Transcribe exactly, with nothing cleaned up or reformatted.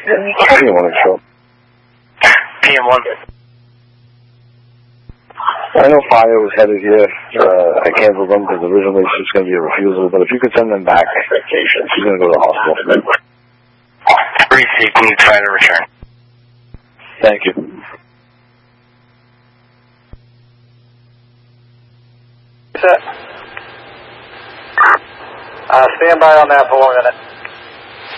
P M one control. P M one. I know Fire was headed here. Uh, I canceled them because originally it was going to be a refusal, but if you could send them back, she's going to go to the hospital. Receive, need to try to return. Thank you. Set. Uh, stand by on that for one minute.